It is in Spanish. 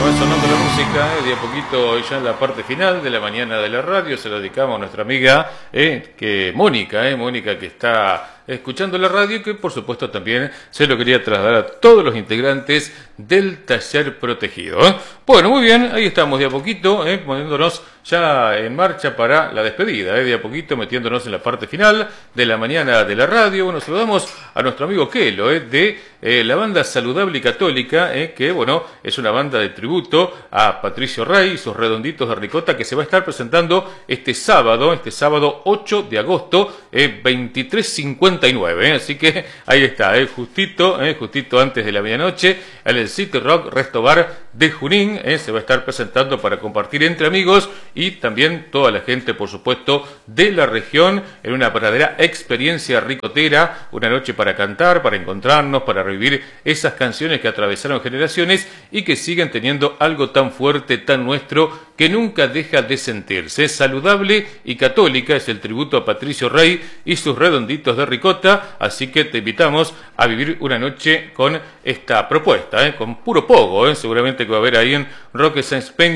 sonando la música, de a poquito ya en la parte final de la mañana de la radio, se lo dedicamos a nuestra amiga Mónica que está escuchando la radio y que por supuesto también se lo quería trasladar a todos los integrantes del taller protegido. Bueno, muy bien, ahí estamos de a poquito, poniéndonos ya en marcha para la despedida, de a poquito metiéndonos en la parte final de la mañana de la radio. Bueno, saludamos a nuestro amigo Kelo, de la banda Saludable y Católica, que bueno, es una banda de tributo a Patricio Rey y sus Redonditos de Ricota, que se va a estar presentando este sábado 8 de agosto, 23:59, así que ahí está, justito antes de la medianoche, en el City Rock Resto Bar de Junín, se va a estar presentando para compartir entre amigos y también toda la gente, por supuesto, de la región, en una verdadera experiencia ricotera, una noche para cantar, para encontrarnos, para revivir esas canciones que atravesaron generaciones y que siguen teniendo algo tan fuerte, tan nuestro, que nunca deja de sentirse. Saludable y Católica es el tributo a Patricio Rey y sus Redonditos de Ricota, así que te invitamos a vivir una noche con esta propuesta, con puro pogo, seguramente que va a haber ahí en Roque Sáenz Peña.